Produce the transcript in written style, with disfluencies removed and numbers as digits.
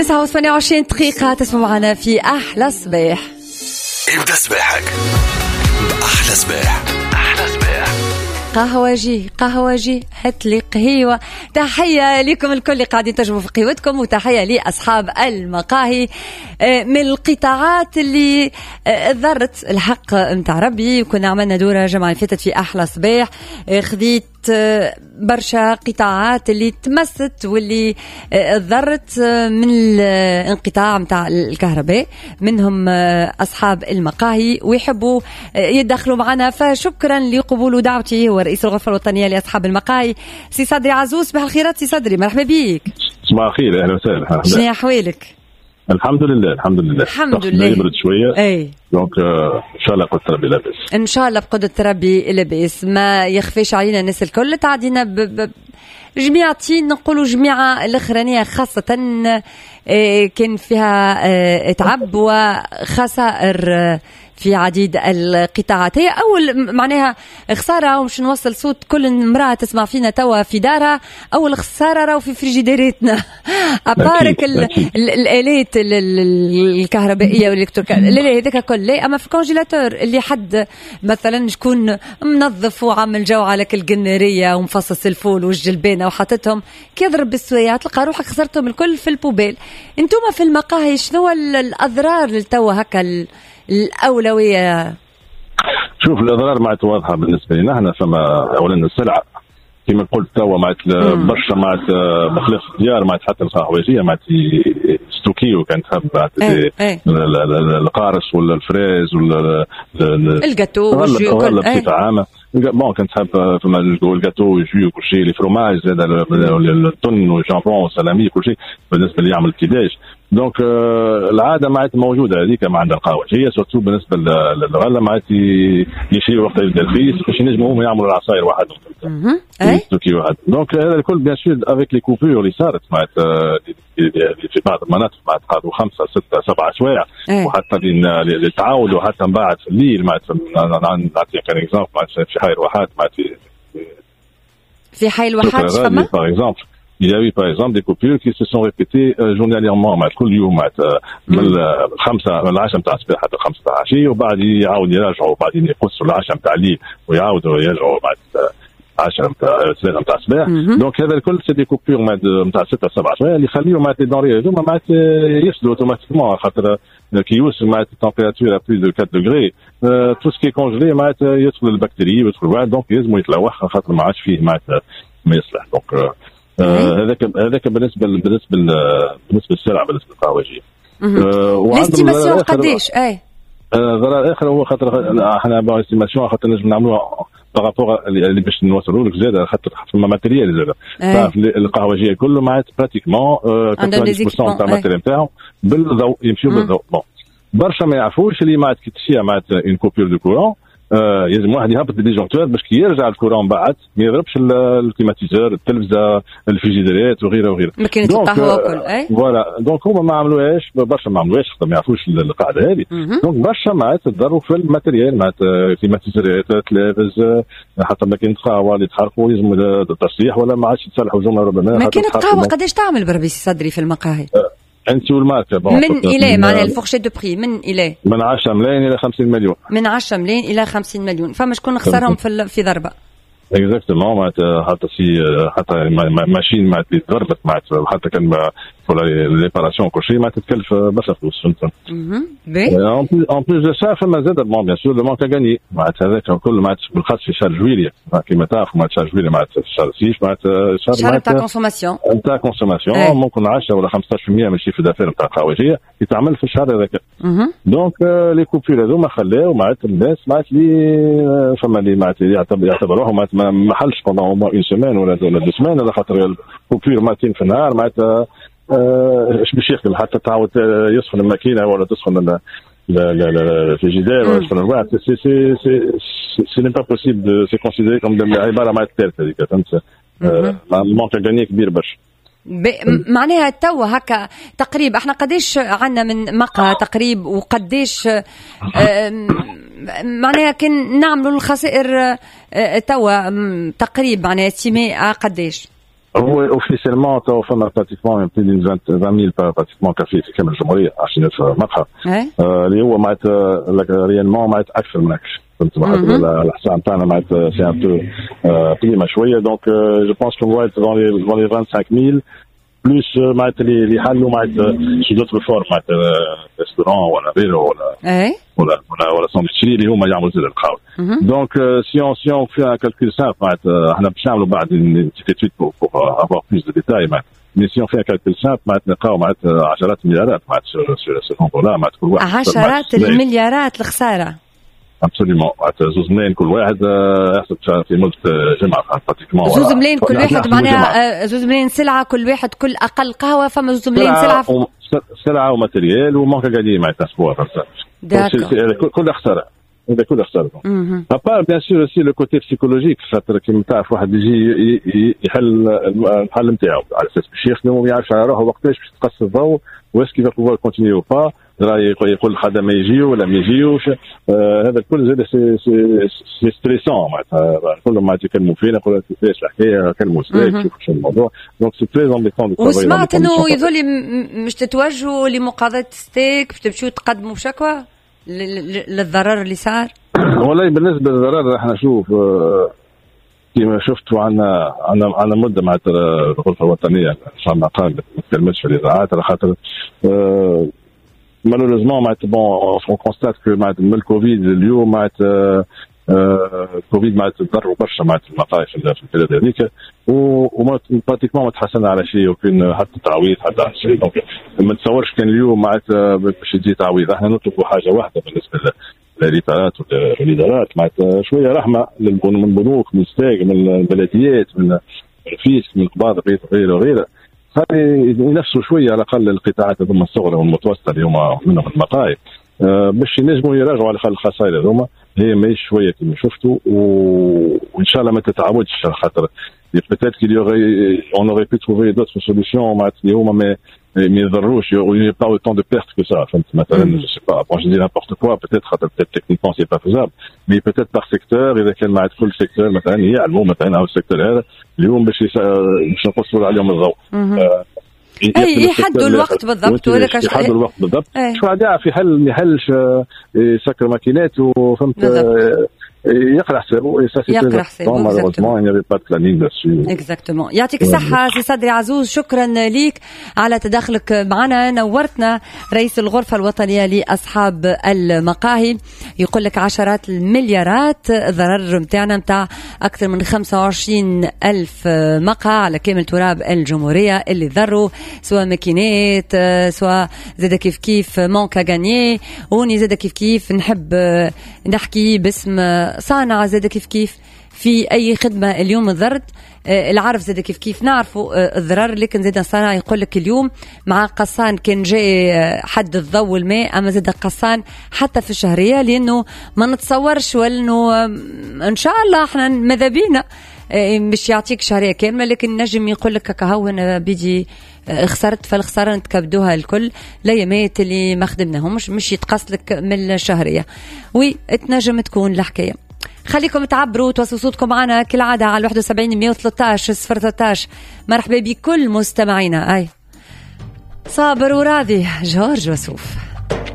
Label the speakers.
Speaker 1: 29 دقيقة تسمع معنا في أحلى صباح.
Speaker 2: ابدأ صباحك بأحلى صباح. أحلى صباح.
Speaker 1: قهوجي هاتلي قهيوة. تحية لكم الكل اللي قاعدين تجربوا في قهوتكم، وتحية لأصحاب المقاهي من القطاعات اللي ضرت الحق متاع ربي. وكنا عملنا دورة جمعة فاتت في أحلى صباح، خذيت برشا قطاعات اللي تمست واللي ضرت من الانقطاع متاع الكهرباء، منهم أصحاب المقاهي ويحبوا يدخلوا معنا. فشكرا لقبول دعوتي. هو رئيس الغرفة الوطنية لأصحاب المقاهي سي صدري عزوز. صباح الخيرات سي صدري، مرحبا بيك.
Speaker 3: صباح الخير، أهلا وسهلا.
Speaker 1: شنو أحوالك؟
Speaker 3: الحمد لله الحمد لله.
Speaker 1: الحمد لله.
Speaker 3: يبرد شوية.
Speaker 1: اي
Speaker 3: دونك ان شاء الله بقدرة ربي لاباس.
Speaker 1: ان شاء الله بقدرة ربي لاباس. ما يخفيش علينا الناس الكل تعدينا جميعتين، نقولوا جميعة الأخرانية خاصة كان فيها تعب وخسائر في عديد القطاعات. هي أول معناها خسارة، ومش نوصل صوت كل امرأة تسمع فينا توا في دارها، أول خسارة راهو في فريجيديراتنا أبارك الآلات الكهربائية والإلكتريكية هذاك كل لا، أما في الكونجيلاتور اللي حد مثلا شكون منظف وعمل جو على كل قنارية ومفصص الفول والجلبانة وحطتهم كي يضرب بالسوية تلقى روحك خسرتهم الكل في البوبيل. انتوما في المقاهي شنو الأضرار للتوا هكا الأولوية؟
Speaker 3: شوف الأضرار معناتها واضحة بالنسبة لنا. احنا فما أولا السلعة كما قلت توا معناتها برشا معناتها بخلاف الديار معناتها حتى القهوجية معناتها ستوكيو كانت تحب القارص ولا الفريز ولا
Speaker 1: الجاتو
Speaker 3: ولا بصفة عامة. بون كنت حاب فما الجاتو والجو كل شيء، الفروماج زاد التن والجامبون والسلامي كل شيء بالنسبة اللي يعمل الكيداج. دونك العاده معناتها موجوده هذيك ما عند القهوه، هي سورتو بالنسبه للغله معناتها يشريوا وقت يبدا الفيس باش ينجموا هم يعملوا العصاير وحدهم. ستوكي واحد. دونك هذا الكل بيان سور افيك لي كوبور اللي صارت معناتها في بعض المناطق معناتها قعدوا 5 6 7 سوايع، وحتى اللي تعاودوا حتى من بعد في الليل معناتها. نعطيك كان اكزامبل معناتها في حي الواحات معناتها
Speaker 1: في حي الواحات فما
Speaker 3: باغ اكزامبل il y a eu par exemple des coupures qui se sont répétées journalièrement معناتها كل يوم معناتها من 5 من العشاء نتاع الصباح حتى 5 تاع العشيه، وبعد يعاود يرجعوا وبعدين يقصوا العشاء نتاع الليل ويعاودوا يرجعوا معناتها 10 نتاع 3 نتاع الصباح. دونك هذا الكل سي دي كوبور معناتها نتاع 6 7 شويه اللي يخليوا معناتها الدوريه هذوما معناتها يفسدوا اوتوماتيكمون، خاطر كي يوصل معناتها التمبيراتور بلوس دو 4 دوغري تو سكي كونجلي معناتها يدخل البكتيريا ويدخل الواحد، دونك لازم يتلوح خاطر ما عادش فيه معناتها ما يصلح. دونك هذاك بالنسبه للسلع بالنسبه للقهوجيه.
Speaker 1: الاستيماسيون قداش؟
Speaker 3: ضرر اخر هو خاطر احنا باستيماسيون خاطر نجم نعملوها بارابور اللي باش نوصلوا لك زاد خاطر فما ماتيريال زاد. تعرف القهوجيه كله معناتها براتيكمون 90% تاع الماتيريال نتاعهم بالضوء يمشيوا بالضوء. برشا ما يعرفوش اللي معناتها كي تشيها معناتها اون كوبير دو كورون لازم واحد يهبط الديجونكتور باش كي يرجع الكورون بعد ما يضربش الكليماتيزور التلفزه الفريجيديرات وغيره وغيره.
Speaker 1: ماكينه القهوه كل
Speaker 3: فوالا. دونك هما ما عملوهاش برشا، ما عملوهاش خاطر ما يعرفوش القاعده هذه. دونك برشا معناتها تضروا في الماتيريال معناتها كليماتيزورات تلفز حتى ماكينه القهوه اللي تحرقوا لازم تصليح ولا ما عادش تصلحوا جمله ربما.
Speaker 1: ماكينه القهوه قداش تعمل بربي صدري في المقاهي؟
Speaker 3: انت والماركه
Speaker 1: من الى معناها الفورشيت دو بري من الى
Speaker 3: من 10 ملايين الى 50 مليون.
Speaker 1: من 10 ملايين الى 50 مليون. فما شكون خسرهم في ضربه؟
Speaker 3: اكزاكتومون معناتها حتى ماشين معناتها ضربت معناتها حتى كان ليباراسيون كل شيء معناتها تكلف برشا فلوس فهمت. اون بلوس دو سا فما زاد بيان سور لو مونك غاني معناتها هذاك الكل معناتها بالخاص في شهر جويلية كيما تعرفوا معناتها شهر جويلية معناتها شهر 6 معناتها
Speaker 1: شهر تاع كونسوماسيون
Speaker 3: ممكن 10 ولا 15% من الشيء الدافع نتاع القهوجيه يتعمل في الشهر هذاك. دونك لي كوبير هذوما خلاو معناتها الناس معناتها اللي فما اللي معناتها يعتبروهم معناتها ما حلش بوندون او موان اون سيمين ولا 2 سيمين على خاطر الكوبير مرتين في النهار معناتها ايش باش يخدم حتى تعاود يسخن الماكينه ولا تسخن الفريجيدير ولا تسخن الواحد. سي نيم با بوسيبل سي كونسيديري كوم عباره معناتها الثالثه هذيك فهمت. مونك غاني كبير برشا.
Speaker 1: معناها توا هكا تقريب احنا قديش عندنا من مقهى تقريب وقديش معناها كان نعملوا الخسائر توا تقريب معناها استيماء قديش؟
Speaker 3: هو اوفيسيلمون تو فما براتيكمون يمكن 20,000 براتيكمون كافي في كامل الجمهوريه عشان مقهى اللي هو معناتها ريالمون معناتها اكثر من هكا. فهمت معناتها الحساب نتاعنا معناتها سي ان بو قيمه شويه. دونك جو بونس كو هو دون لي 25,000 بلوس معناتها اللي حلوا معناتها شي دوتر فورم معناتها ريستورون ولا غيره ولا ساندويتشري اللي هما يعملوا زي القهوه. دونك سي اون في ان كالكول سامبل معناتها احنا باش نعملوا بعد تيتيت بور افوار بلوس دو ديتاي معناتها. مي سي اون في ان كالكول سامبل معناتها نلقاو معناتها عشرات المليارات معناتها سو نومبر لا معناتها كل واحد
Speaker 1: عشرات المليارات الخساره.
Speaker 3: ابسوليومون معناتها 2 ملايين كل واحد يحسب في مدة جمعة براتيكمون
Speaker 1: 2 ملايين كل واحد معناها 2 ملايين سلعة كل واحد كل أقل قهوة فما 2 ملايين
Speaker 3: سلعة وماتريال ومانكا قاعدين معناتها سبور كل خسارة. هذا كل خسارة. أبار بيان سور سي لو كوتي بسيكولوجيك خاطر كيما تعرف واحد يجي يحل الحل نتاعو على أساس باش يخدم وما يعرفش على روحه وقتاش باش تقص الضوء واسكي فا بوفوار كونتينيو او با يقول الخدماء يجيو ولا ما يجيوش. هذا الكل زاد سي ستريسون معناتها كلهم معناتها يكلموا فينا يقولوا كيفاش الحكايه كلموا ستيك شوف شو الموضوع. دونك سي تري امبيتون.
Speaker 1: وسمعت انه يظل مش تتوجهوا لمقاضاه ستيك باش تمشيو تقدموا شكوى للضرر اللي صار.
Speaker 3: والله بالنسبه للضرر احنا نشوف كما شفتوا عندنا مده مع الغرفه الوطنيه شعب مقال ما تكلمتش في الاذاعات على خاطر مالوريزمون معناتها بون اون كونستات كو معناتها من الكوفيد اليوم معناتها الكوفيد معناتها ضروا برشا معناتها المقاهي في البلاد هذيك وبراتيكمون ما تحسن على شيء وكان حتى تعويض حتى على شيء. دونك ما نتصورش كان اليوم معناتها باش يجي تعويض. احنا نطلبوا حاجه واحده بالنسبه للادارات والادارات معناتها شويه رحمه من البنوك من ستاج من البلديات من الفيسك من القباض غيره وغيره. خلي ينفسوا شويه على الاقل القطاعات هذوما الصغرى والمتوسطه اللي هما منهم المقاهي باش ينجموا يراجعوا على الخسائر هذوما. هي ماهيش شويه كما شفتوا وان شاء الله ما تتعاودش خاطر peut-être qu'il y aurait on aurait pu trouver d'autres solutions معناتها اللي هما ما يضروش ويني با autant de pertes que ça. فهمت مثلا je sais pas bon je dis n'importe quoi peut-être techniquement c'est pas faisable mais peut-être par secteur اذا كان مع كل سيكتور مثلا يعلموا مثلا او السيكتور هذا اليوم باش نقصوا عليهم الضوء
Speaker 1: يحدوا الوقت بالضبط ولا كاش
Speaker 3: يحدوا الوقت بالضبط. شو عاد في حل ما يحلش يسكر ماكينات وفهمت يقرا حسابه
Speaker 1: يقرا حسابه اكزاكتومون. يعطيك الصحه سي صدري عزوز شكرا ليك على تدخلك معنا نورتنا. رئيس الغرفه الوطنيه لاصحاب المقاهي يقول لك عشرات المليارات الضرر نتاعنا نتاع اكثر من 25,000 مقهى على كامل تراب الجمهوريه اللي ضروا سواء ماكينات سواء زاد كيف مونكا غانيي. وني زاد كيف نحب نحكي باسم صانع زاد كيف في أي خدمة اليوم الضرر العرف زاد كيف نعرفوا الضرر. لكن زاد صانع يقول لك اليوم مع قصان كان جاي حد الضوء والماء أما زاد قصان حتى في الشهرية لأنه ما نتصورش وأنه إن شاء الله احنا ماذا بينا مش يعطيك شهرية كاملة لكن نجم يقول لك كهو أنا بيجي خسرت فالخسارة نتكبدوها الكل ليامات اللي ما خدمناهم مش يتقص لك من الشهرية وتنجم تكون الحكاية. خليكم تعبروا توصلوا صوتكم معنا كالعادة على 71 113 013. مرحبا بكل مستمعينا. صابر وراضي جورج وسوف.